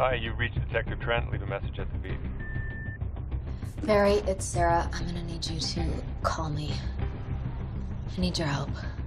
Hi, you've reached Detective Trent. Leave a message at the beep. Barry, it's Sarah. I'm gonna need you to call me. I need your help.